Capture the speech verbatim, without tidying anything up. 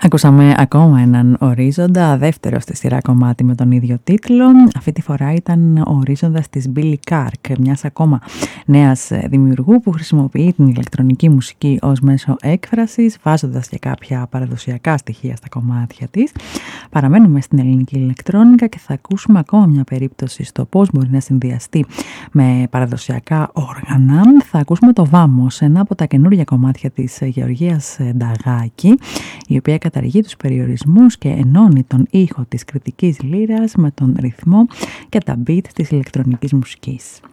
Ακούσαμε ακόμα έναν ορίζοντα, δεύτερο στη σειρά κομμάτι με τον ίδιο τίτλο. Αυτή τη φορά ήταν ο ορίζοντας της Billy Kark, μιας ακόμα νέας δημιουργού που χρησιμοποιεί την ηλεκτρονική μουσική ως μέσο έκφρασης, βάζοντας και κάποια παραδοσιακά στοιχεία στα κομμάτια της. Παραμένουμε στην ελληνική ηλεκτρόνικα και θα ακούσουμε ακόμα μια περίπτωση στο πώς μπορεί να συνδυαστεί με παραδοσιακά όργανα. Θα ακούσουμε το Vamos, ένα από τα καινούργια κομμάτια της Γεωργίας Νταγάκη, η οποία καταργεί τους περιορισμούς και ενώνει τον ήχο της κριτικής λύρας με τον ρυθμό και τα beat της ηλεκτρονικής μουσικής.